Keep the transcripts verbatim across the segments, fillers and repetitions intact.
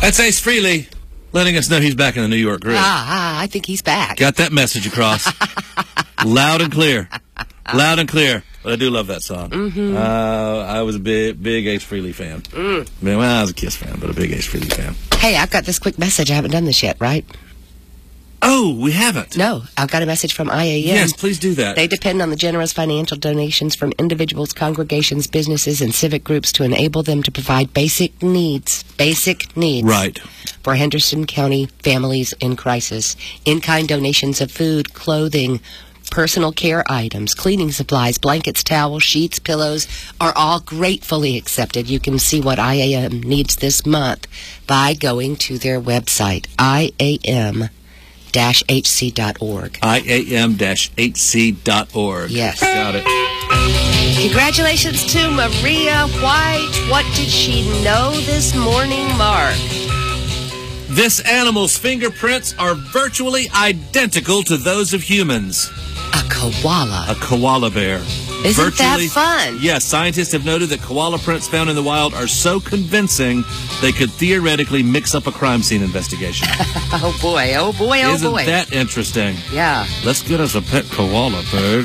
That's Ace Frehley letting us know he's back in the New York groove. Ah, ah, I think he's back. Got that message across. Loud and clear. Loud and clear. But I do love that song. Mm-hmm. Uh, I was a big, big Ace Frehley fan. Mm. I mean, well, I was a Kiss fan, but a big Ace Frehley fan. Hey, I've got this quick message. I haven't done this yet, right? Oh, we haven't. No, I've got a message from I A M. Yes, please do that. They depend on the generous financial donations from individuals, congregations, businesses, and civic groups to enable them to provide basic needs. Basic needs. Right. For Henderson County families in crisis. In-kind donations of food, clothing, personal care items, cleaning supplies, blankets, towels, sheets, pillows are all gratefully accepted. You can see what I A M needs this month by going to their website, I A M dash H C dot org. I A M dash H C dot org. Yes. Got it. Congratulations to Maria White. What did she know this morning, Mark? This animal's fingerprints are virtually identical to those of humans. A koala. A koala bear. Isn't Virtually, that fun? Yes, scientists have noted that koala prints found in the wild are so convincing they could theoretically mix up a crime scene investigation. Oh boy, oh boy, oh Isn't boy. Isn't that interesting? Yeah. Let's get us a pet koala bird.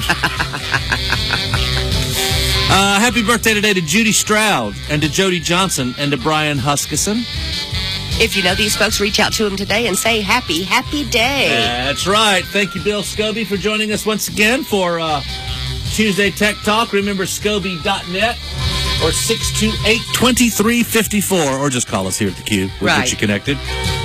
uh, happy birthday today to Judy Stroud and to Jody Johnson and to Brian Huskisson. If you know these folks, reach out to them today and say happy, happy day. That's right. Thank you, Bill Scobie, for joining us once again for uh, Tuesday Tech Talk. Remember, Scobie dot net or six two eight, two three five four, or just call us here at the Q. We'll right. get you connected.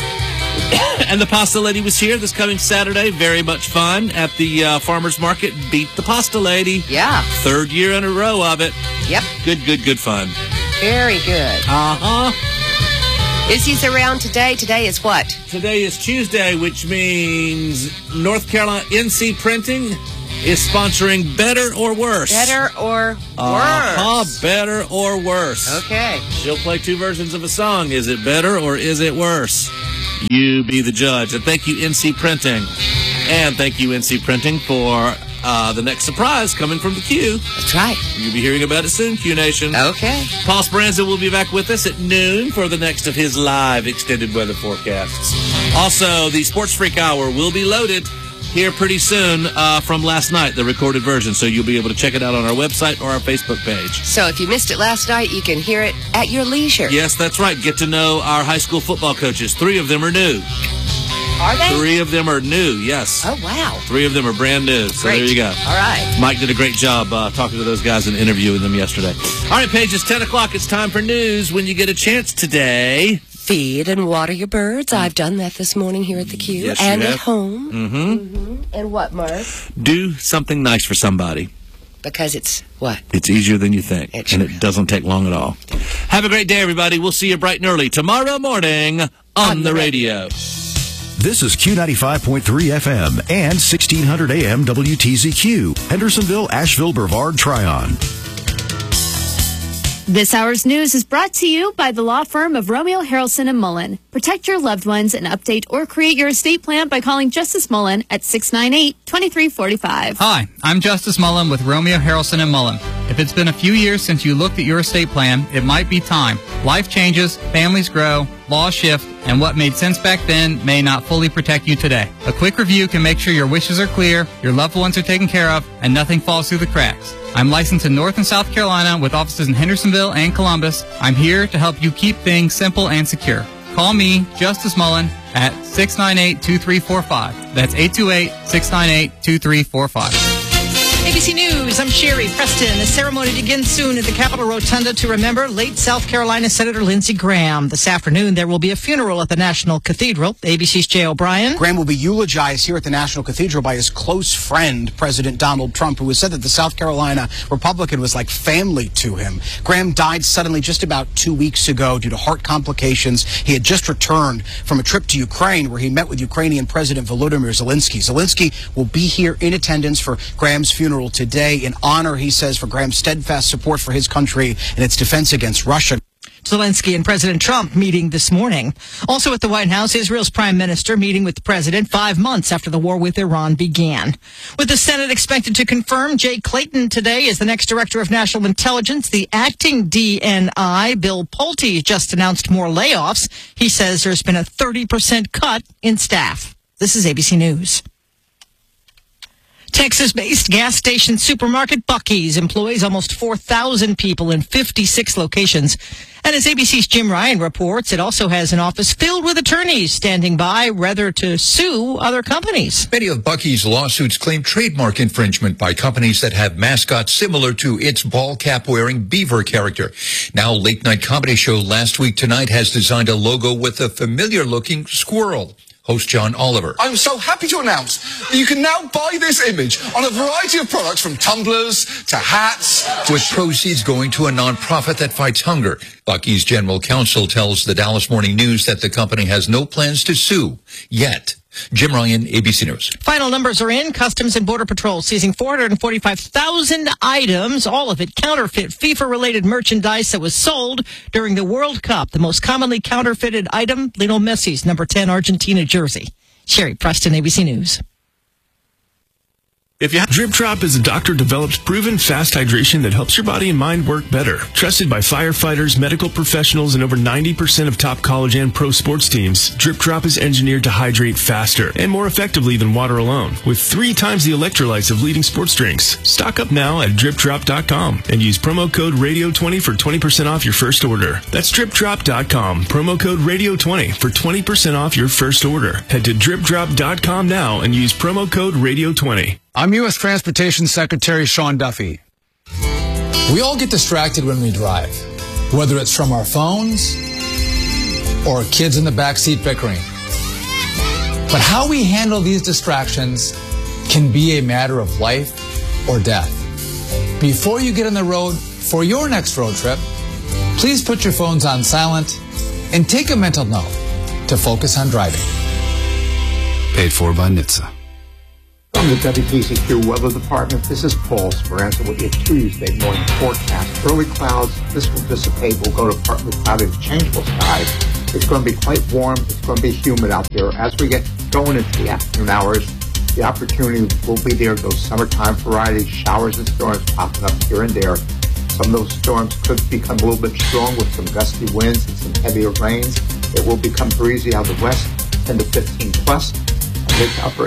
And the Pasta Lady was here this coming Saturday. Very much fun at the uh, Farmers Market. Beat the Pasta Lady. Yeah. Third year in a row of it. Yep. Good, good, good fun. Very good. Uh-huh. Izzy's around today. Today is what? Today is Tuesday, which means North Carolina N C Printing is sponsoring Better or Worse. Better or worse. Uh-huh, better or worse. Okay. She'll play two versions of a song. Is it better or is it worse? You be the judge. And thank you, N C Printing. And thank you, N C Printing, for uh, the next surprise coming from the Q. That's right. You'll be hearing about it soon, Q Nation. Okay. Paul Speranza will be back with us at noon for the next of his live extended weather forecasts. Also, the Sports Freak Hour will be loaded here pretty soon uh, from last night, the recorded version, so you'll be able to check it out on our website or our Facebook page. So if you missed it last night, you can hear it at your leisure. Yes, that's right. Get to know our high school football coaches. Three of them are new. Are they? Three of them are new, yes. Oh, wow. Three of them are brand new, so Great. there you go. All right. Mike did a great job uh, talking to those guys and interviewing them yesterday. All right, Paige, it's ten o'clock. It's time for news when you get a chance today. Feed and water your birds. I've done that this morning here at the Q. Yes, you and have. at home. Mm-hmm. Mm-hmm. And what, Mark? Do something nice for somebody. Because it's what? It's easier than you think, It and sure it doesn't take long at all. Have a great day, everybody. We'll see you bright and early tomorrow morning on, On the the radio. This is Q ninety-five point three F M and sixteen hundred A M W T Z Q, Hendersonville, Asheville, Brevard, Tryon. This hour's news is brought to you by the law firm of Romeo, Harrelson and Mullen. Protect your loved ones and update or create your estate plan by calling Justice Mullen at six nine eight, two three four five. Hi, I'm Justice Mullen with Romeo, Harrelson and Mullen. If it's been a few years since you looked at your estate plan, it might be time. Life changes, families grow, laws shift, and what made sense back then may not fully protect you today. A quick review can make sure your wishes are clear, your loved ones are taken care of, and nothing falls through the cracks. I'm licensed in North and South Carolina with offices in Hendersonville and Columbus. I'm here to help you keep things simple and secure. Call me, Justice Mullen, at six nine eight, two three four five. That's eight two eight, six nine eight, two three four five. A B C News, I'm Sherry Preston. The ceremony begins soon at the Capitol Rotunda to remember late South Carolina Senator Lindsey Graham. This afternoon, there will be a funeral at the National Cathedral. A B C's Jay O'Brien. Graham will be eulogized here at the National Cathedral by his close friend, President Donald Trump, who has said that the South Carolina Republican was like family to him. Graham died suddenly just about two weeks ago due to heart complications. He had just returned from a trip to Ukraine where he met with Ukrainian President Volodymyr Zelensky. Zelensky will be here in attendance for Graham's funeral today in honor, he says, for Graham's steadfast support for his country and its defense against Russia. Zelensky and President Trump meeting this morning. Also at the White House, Israel's prime minister meeting with the president five months after the war with Iran began. With the Senate expected to confirm Jay Clayton today as the next director of national intelligence, the acting D N I, Bill Pulte, just announced more layoffs. He says there's been a thirty percent cut in staff. This is A B C News. Texas-based gas station supermarket Buc-ee's employs almost four thousand people in fifty-six locations. And as A B C's Jim Ryan reports, it also has an office filled with attorneys standing by whether to sue other companies. Many of Buc-ee's lawsuits claim trademark infringement by companies that have mascots similar to its ball cap-wearing beaver character. Now, Late Night Comedy Show Last Week Tonight has designed a logo with a familiar-looking squirrel. Host John Oliver. I'm so happy to announce that you can now buy this image on a variety of products from tumblers to hats. With proceeds going to a nonprofit that fights hunger. Buc-ee's general counsel tells the Dallas Morning News that the company has no plans to sue yet. Jim Ryan, A B C News. Final numbers are in. Customs and Border Patrol seizing four hundred forty-five thousand items, all of it counterfeit FIFA-related merchandise that was sold during the World Cup. The most commonly counterfeited item, Lionel Messi's number ten Argentina jersey. Sherry Preston, A B C News. If you have Drip Drop is a doctor-developed, proven fast hydration that helps your body and mind work better. Trusted by firefighters, medical professionals, and over ninety percent of top college and pro sports teams, Drip Drop is engineered to hydrate faster and more effectively than water alone, with three times the electrolytes of leading sports drinks. Stock up now at drip drop dot com and use promo code radio twenty for twenty percent off your first order. That's drip drop dot com, promo code radio twenty for twenty percent off your first order. Head to drip drop dot com now and use promo code radio twenty. I'm U S Transportation Secretary Sean Duffy. We all get distracted when we drive, whether it's from our phones or kids in the backseat bickering. But how we handle these distractions can be a matter of life or death. Before you get on the road for your next road trip, please put your phones on silent and take a mental note to focus on driving. Paid for by N H T S A. From the W T Z Q Weather Department, this is Paul Speranza with your Tuesday morning forecast. Early clouds, this will dissipate. We'll go to partly cloudy to changeable skies. It's going to be quite warm. It's going to be humid out there. As we get going into the afternoon hours, the opportunity will be there. Those summertime varieties, showers and storms popping up here and there. Some of those storms could become a little bit strong with some gusty winds and some heavier rains. It will become breezy out of the west, ten to fifteen plus. Mid to upper